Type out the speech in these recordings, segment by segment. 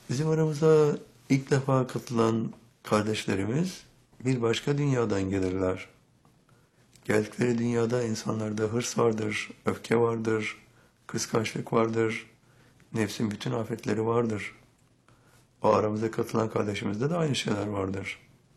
Bizim aramıza ilk defa katılan kardeşlerimiz bir başka dünyadan gelirler. Geldikleri dünyada insanlarda hırs vardır, öfke vardır, kıskançlık vardır, nefsin bütün afetleri vardır. O aramıza katılan kardeşimizde de aynı şeyler vardır.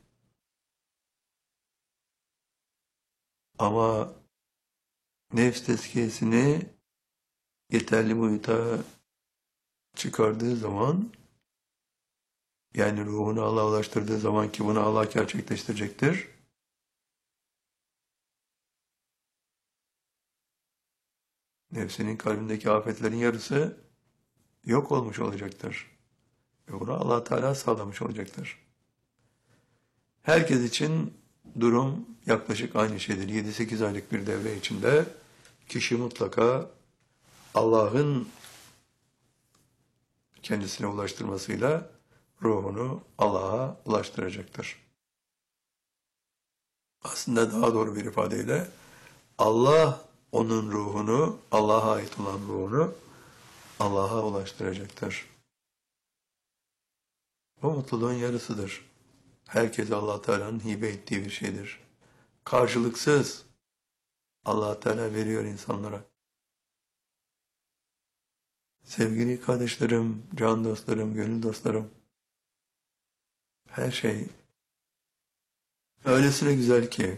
Ama nefs tezkiyesini yeterli boyuta çıkardığı zaman, yani ruhunu Allah'a ulaştırdığı zaman ki bunu Allah gerçekleştirecektir, nefsinin kalbindeki afetlerin yarısı yok olmuş olacaktır. Ve bunu Allah Teala sağlamış olacaktır. Herkes için durum yaklaşık aynı şeydir. 7-8 aylık bir devre içinde kişi mutlaka Allah'ın kendisine ulaştırmasıyla ruhunu Allah'a ulaştıracaktır. Aslında daha doğru bir ifadeyle Allah onun ruhunu, Allah'a ait olan ruhunu Allah'a ulaştıracaktır. Bu mutluluğun yarısıdır. Herkese Allah Teala'nın hibe ettiği bir şeydir. Karşılıksız Allah Teala veriyor insanlara. Sevgili kardeşlerim, can dostlarım, gönül dostlarım, her şey öylesine güzel ki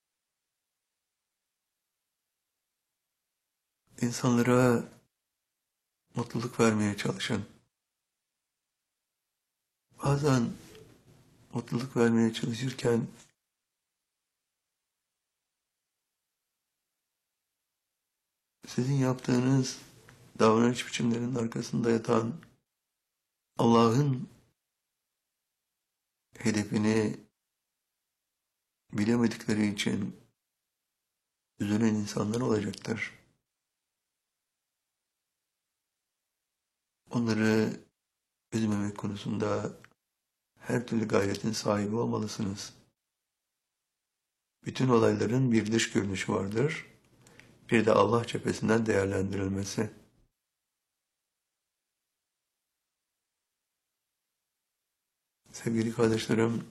insanlara mutluluk vermeye çalışın. Bazen mutluluk vermeye çalışırken sizin yaptığınız davranış biçimlerinin arkasında yatan Allah'ın hedefini bilemedikleri için üzülen insanlar olacaktır. Onları üzmemek konusunda her türlü gayretin sahibi olmalısınız. Bütün olayların bir dış görünüşü vardır, bir de Allah cephesinden değerlendirilmesi. Sevgili kardeşlerim,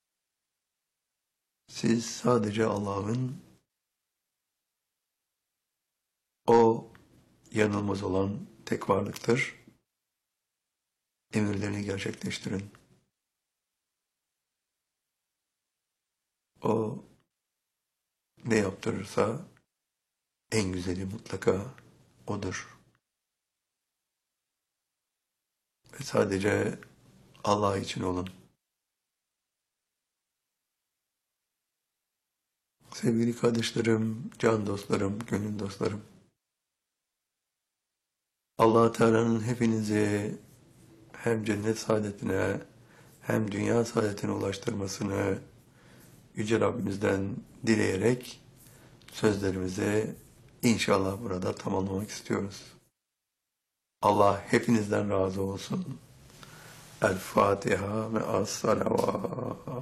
siz sadece Allah'ın o yanılmaz olan tek varlıktır. Emirlerini gerçekleştirin. O ne yaptırırsa en güzeli mutlaka odur. Ve sadece Allah için olun. Sevgili kardeşlerim, can dostlarım, gönül dostlarım, Allah Teala'nın hepinizi hem cennet saadetine hem dünya saadetine ulaştırmasını Yüce Rabbimizden dileyerek sözlerimizi inşallah burada tamamlamak istiyoruz. Allah hepinizden razı olsun. El Fatiha ve as-salavat.